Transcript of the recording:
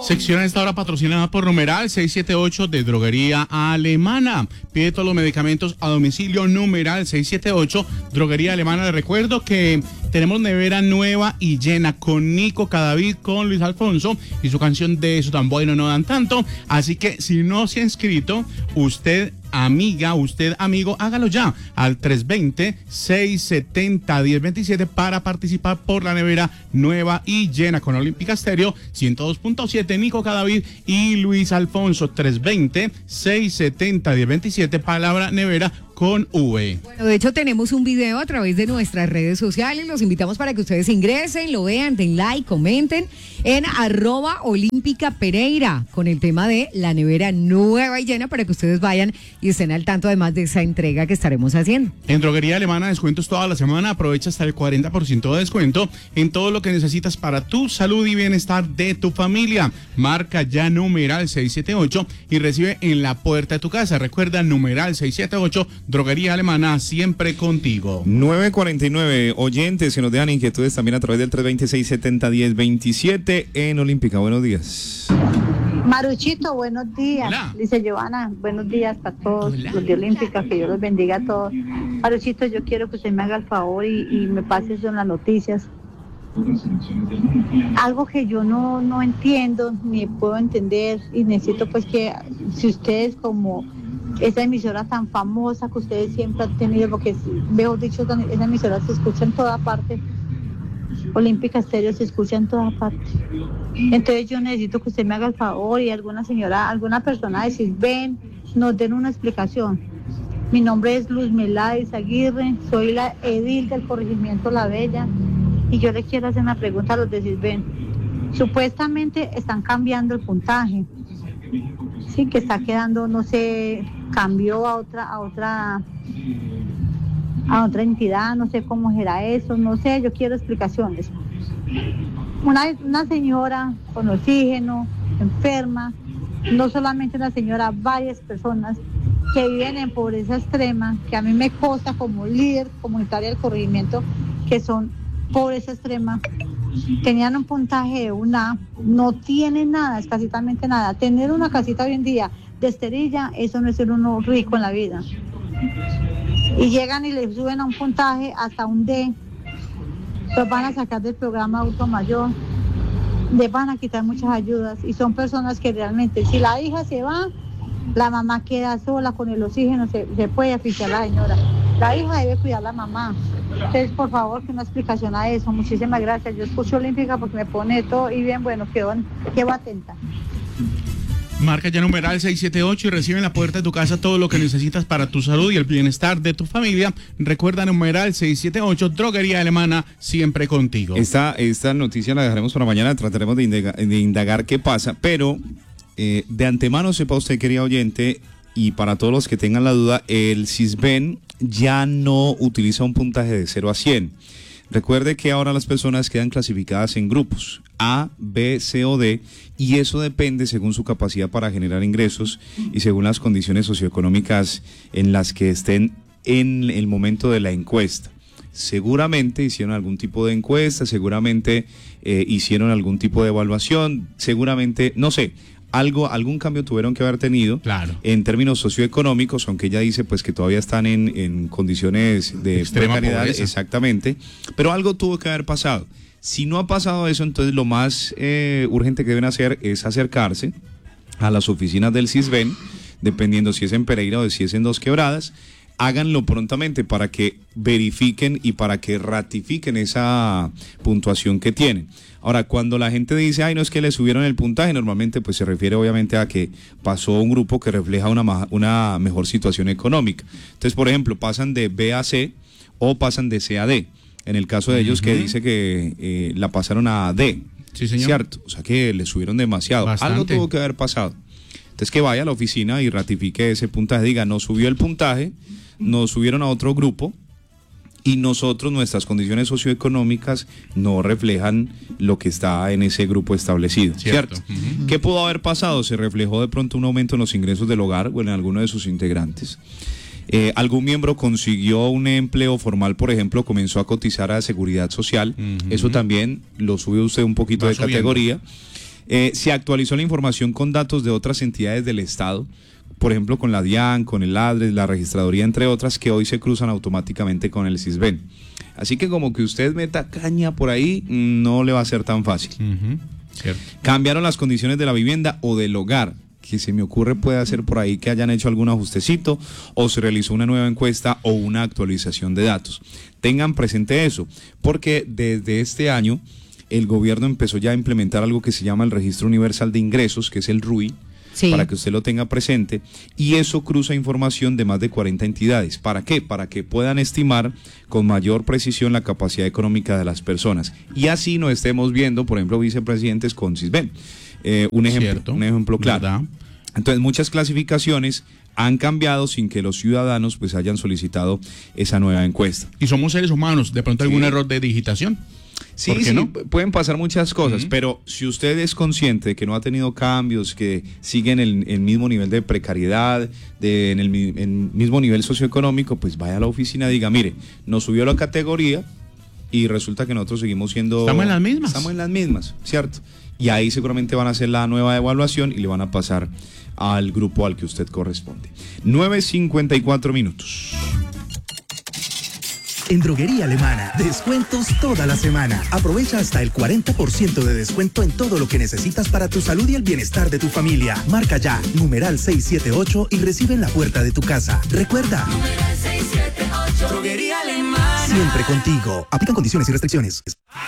Sección a esta hora patrocinada por numeral 678 de Droguería Alemana. Pide todos los medicamentos a domicilio. Numeral 678 Droguería Alemana. Les recuerdo que tenemos nevera nueva y llena con Nico Cadavid, con Luis Alfonso y su canción de Eso tan bueno no dan tanto. Así que si no se ha inscrito, usted amiga, usted amigo, hágalo ya al 320-670-1027 para participar por la nevera nueva y llena con Olímpica Stereo 102.7, Nico Cadavid y Luis Alfonso. 320-670-1027, palabra nevera con V. Bueno, de hecho tenemos un video a través de nuestras redes sociales. Los invitamos para que ustedes ingresen, lo vean, den like, comenten en @olímpica_Pereira con el tema de la nevera nueva y llena, para que ustedes vayan y estén al tanto además de esa entrega que estaremos haciendo. En Droguería Alemana, descuentos toda la semana. Aprovecha hasta el 40% de descuento en todo lo que necesitas para tu salud y bienestar de tu familia. Marca ya numeral 678 y recibe en la puerta de tu casa. Recuerda, numeral 678, Droguería Alemana, siempre contigo. 9:49, oyentes que nos dejan inquietudes también a través del 320-670-1027 en Olímpica. Buenos días. Maruchito, buenos días. Hola. Dice Giovanna, buenos días para todos. Hola. Los de Olímpica, que Dios los bendiga a todos. Maruchito, yo quiero que usted me haga el favor y me pase eso en las noticias. Algo que yo no entiendo ni puedo entender, y necesito pues que si ustedes, como esa emisora tan famosa que ustedes siempre han tenido, porque mejor dicho, esa emisora se escucha en toda parte, Olímpica Stereo se escucha en toda parte. Entonces yo necesito que usted me haga el favor y alguna señora, alguna persona de Sisben nos den una explicación. Mi nombre es Luz Meláez Aguirre, soy la edil del corregimiento La Bella, y yo le quiero hacer una pregunta a los de Sisben. Supuestamente están cambiando el puntaje, sí, que está quedando, no sé, cambió a otra entidad, no sé cómo será eso, no sé, yo quiero explicaciones. Una señora con oxígeno, enferma, no solamente una señora, varias personas que viven en pobreza extrema, que a mí me consta como líder comunitaria del corregimiento, que son pobreza extrema, tenían un puntaje de una, no tienen nada, escasitamente nada. Tener una casita hoy en día de esterilla, eso no es ser uno rico en la vida. Y llegan y le suben a un puntaje hasta un D, los van a sacar del programa adulto mayor, les van a quitar muchas ayudas, y son personas que realmente, si la hija se va, la mamá queda sola con el oxígeno, se puede asfixiar a la señora. La hija debe cuidar a la mamá. Entonces, por favor, que una explicación a eso. Muchísimas gracias. Yo escucho Olímpica porque me pone todo y bien, bueno, quedo atenta. Marca ya numeral 678 y recibe en la puerta de tu casa todo lo que necesitas para tu salud y el bienestar de tu familia. Recuerda, numeral 678, Droguería Alemana, siempre contigo. Esta noticia la dejaremos para mañana, trataremos de indagar qué pasa, pero de antemano sepa usted, querido oyente, y para todos los que tengan la duda, el Sisben ya no utiliza un puntaje de 0 a 100. Recuerde que ahora las personas quedan clasificadas en grupos A, B, C o D, y eso depende según su capacidad para generar ingresos y según las condiciones socioeconómicas en las que estén en el momento de la encuesta. Seguramente hicieron algún tipo de encuesta, seguramente hicieron algún tipo de evaluación, seguramente, no sé, algún cambio tuvieron que haber tenido, claro, en términos socioeconómicos, aunque ella dice pues que todavía están en condiciones de extrema precariedad, pobreza. Exactamente, pero algo tuvo que haber pasado. Si no ha pasado eso, entonces lo más urgente que deben hacer es acercarse a las oficinas del Sisben, dependiendo si es en Pereira o si es en Dos Quebradas. Háganlo prontamente para que verifiquen y para que ratifiquen esa puntuación que tienen. Ahora, cuando la gente dice, ay, no, es que le subieron el puntaje, normalmente pues se refiere obviamente a que pasó un grupo que refleja una mejor situación económica. Entonces, por ejemplo, pasan de B a C o pasan de C a D. En el caso de ellos, que dice que la pasaron a D. Sí, señor. ¿Cierto? O sea que le subieron demasiado. Bastante. Algo tuvo que haber pasado. Entonces que vaya a la oficina y ratifique ese puntaje, diga, no subió el puntaje, nos subieron a otro grupo y nuestras condiciones socioeconómicas no reflejan lo que está en ese grupo establecido, ¿cierto? Uh-huh. ¿Qué pudo haber pasado? Se reflejó de pronto un aumento en los ingresos del hogar o en alguno de sus integrantes. Algún miembro consiguió un empleo formal, por ejemplo, comenzó a cotizar a Seguridad Social, eso también lo sube usted un poquito de categoría. Se actualizó la información con datos de otras entidades del Estado, por ejemplo con la DIAN, con el ADRES, la registraduría, entre otras, que hoy se cruzan automáticamente con el SISBEN. Así que como que usted meta caña por ahí, no le va a ser tan fácil. Cierto. Cambiaron las condiciones de la vivienda o del hogar, que se me ocurre puede ser por ahí que hayan hecho algún ajustecito o se realizó una nueva encuesta o una actualización de datos. Tengan presente eso, porque desde este año el gobierno empezó ya a implementar algo que se llama el Registro Universal de Ingresos, que es el RUI, Sí. para que usted lo tenga presente, y eso cruza información de más de 40 entidades. ¿Para qué? Para que puedan estimar con mayor precisión la capacidad económica de las personas. Y así no estemos viendo, por ejemplo, vicepresidentes con SISBEN. Un ejemplo claro. ¿Verdad? Entonces, muchas clasificaciones han cambiado sin que los ciudadanos pues hayan solicitado esa nueva encuesta. Y somos seres humanos, de pronto algún error de digitación. Sí, ¿Por qué sí, no? pueden pasar muchas cosas, pero si usted es consciente de que no ha tenido cambios, que sigue en el mismo nivel de precariedad, en el mismo nivel socioeconómico, pues vaya a la oficina y diga, mire, nos subió la categoría y resulta que nosotros seguimos siendo... Estamos en las mismas. Estamos en las mismas, ¿cierto? Y ahí seguramente van a hacer la nueva evaluación y le van a pasar al grupo al que usted corresponde. 9:54 minutos. En Droguería Alemana, descuentos toda la semana. Aprovecha hasta el 40% de descuento en todo lo que necesitas para tu salud y el bienestar de tu familia. Marca ya, numeral 678 y recibe en la puerta de tu casa. Recuerda, numeral 678. Droguería Alemana. siempre contigo. Aplican condiciones y restricciones.